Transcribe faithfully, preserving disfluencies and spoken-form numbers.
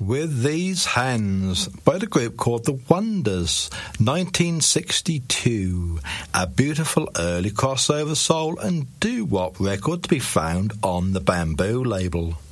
With These Hands by the group called The Wonders, nineteen sixty-two. A beautiful early crossover soul and doo-wop record to be found on the Bamboo label.